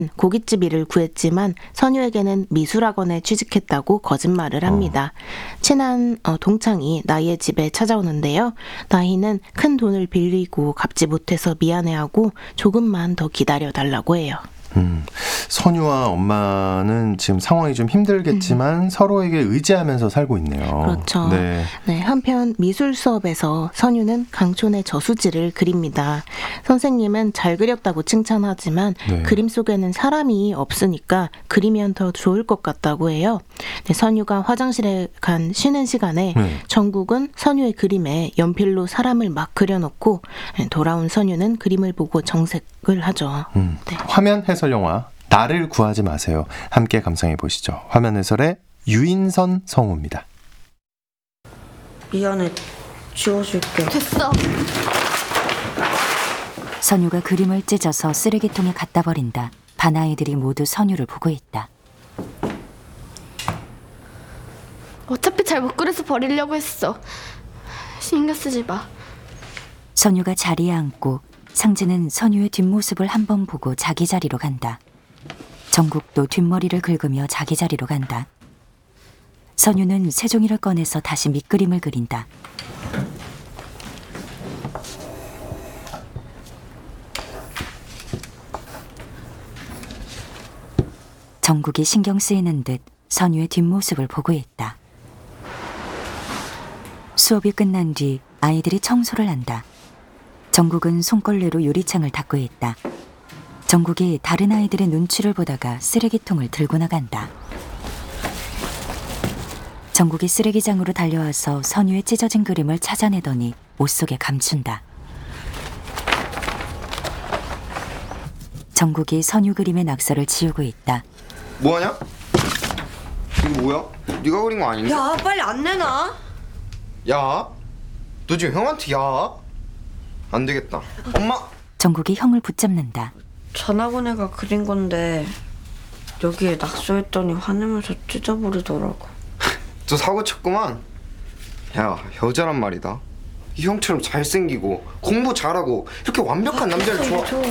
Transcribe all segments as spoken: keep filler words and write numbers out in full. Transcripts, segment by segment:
고깃집 일을 구했지만 선유에게는 미술학원에 취직했다고 거짓말을 합니다. 친한 어, 동창이 나희의 집에 찾아오는데요. 나희는 큰 돈을 빌리고 갚지 못해서 미안해하고 조금만 더 기다려달라고 해요. 음, 선유와 엄마는 지금 상황이 좀 힘들겠지만 음. 서로에게 의지하면서 살고 있네요. 그렇죠. 네. 네, 한편 미술 수업에서 선유는 강촌의 저수지를 그립니다. 선생님은 잘 그렸다고 칭찬하지만 네. 그림 속에는 사람이 없으니까 그리면 더 좋을 것 같다고 해요. 네, 선유가 화장실에 간 쉬는 시간에 네. 정국은 선유의 그림에 연필로 사람을 막 그려놓고 돌아온 선유는 그림을 보고 정색을 하죠. 음. 네. 화면 해설 영화 나를 구하지 마세요. 함께 감상해 보시죠. 화면 해설의 유인선 성우입니다. 미안해. 지워줄게. 됐어. 선유가 그림을 찢어서 쓰레기통에 갖다 버린다. 반 아이들이 모두 선유를 보고 있다. 어차피 잘 못 그려서 버리려고 했어. 신경 쓰지 마. 선유가 자리에 앉고 상진은 선유의 뒷모습을 한번 보고 자기 자리로 간다. 정국도 뒷머리를 긁으며 자기 자리로 간다. 선유는 새종이를 꺼내서 다시 밑그림을 그린다. 정국이 신경 쓰이는 듯 선유의 뒷모습을 보고 있다. 수업이 끝난 뒤 아이들이 청소를 한다. 정국은 손걸레로 유리창을 닦고 있다. 정국이 다른 아이들의 눈치를 보다가 쓰레기통을 들고 나간다. 정국이 쓰레기장으로 달려와서 선유의 찢어진 그림을 찾아내더니 옷 속에 감춘다. 정국이 선유 그림의 낙서를 지우고 있다. 뭐하냐? 이거 뭐야? 네가 그린 거 아닌데? 야, 빨리 안 내놔. 야, 너 지금 형한테 야? 안 되겠다. 엄마! 정국이 형을 붙잡는다. 전학온 애가 그린 건데 여기에 낙서했더니 화내면서 찢어버리더라고. 너 사고 쳤구만. 야, 여자란 말이다. 이 형처럼 잘생기고 공부 잘하고 이렇게 완벽한 아, 남자를 좋아. 줘.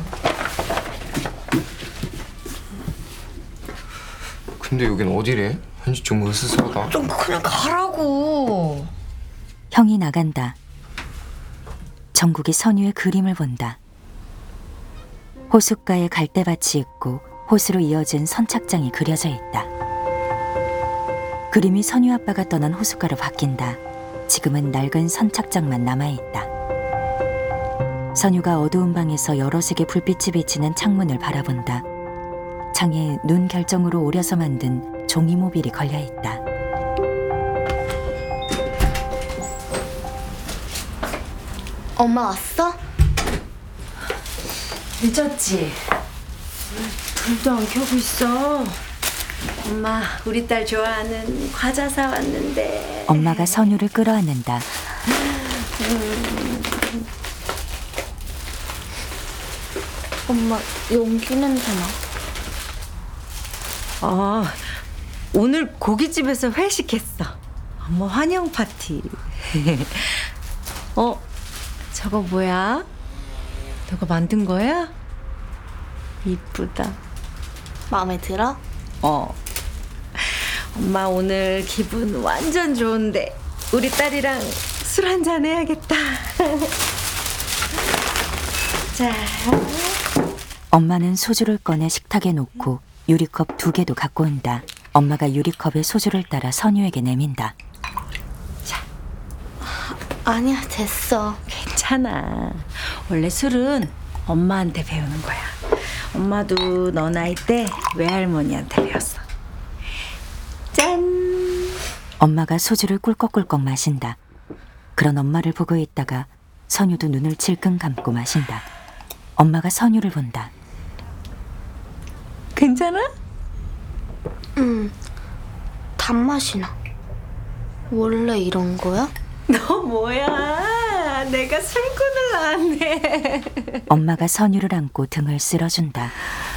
근데 여긴 어디래? 왠지 좀 으스스하다. 좀 그냥 가라고. 형이 나간다. 정국이 선유의 그림을 본다. 호숫가에 갈대밭이 있고 호수로 이어진 선착장이 그려져 있다. 그림이 선유 아빠가 떠난 호숫가로 바뀐다. 지금은 낡은 선착장만 남아있다. 선유가 어두운 방에서 여러 색의 불빛이 비치는 창문을 바라본다. 창에 눈 결정으로 오려서 만든 종이 모빌이 걸려있다. 엄마 왔어? 늦었지? 불도 안 켜고 있어. 엄마, 우리 딸 좋아하는 과자 사왔는데. 엄마가 선유를 끌어안는다. 음. 엄마, 용기 냄새나. 어, 오늘 고깃집에서 회식했어. 엄마 환영 파티. 어, 저거 뭐야? 너가 만든 거야? 이쁘다. 마음에 들어? 어. 엄마 오늘 기분 완전 좋은데 우리 딸이랑 술 한잔 해야겠다. 자. 엄마는 소주를 꺼내 식탁에 놓고 유리컵 두 개도 갖고 온다. 엄마가 유리컵에 소주를 따라 선유에게 내민다. 자. 아니야, 됐어. 괜찮아. 원래 술은 엄마한테 배우는 거야. 엄마도 너 나이 때 외할머니한테 배웠어. 짠! 엄마가 소주를 꿀꺽꿀꺽 마신다. 그런 엄마를 보고 있다가 선유도 눈을 질끈 감고 마신다. 엄마가 선유를 본다. 괜찮아? 응. 단맛이 나. 원래 이런 거야? 너 뭐야? 내가 술꾼을 낳았네. 엄마가 선유를 안고 등을 쓸어준다.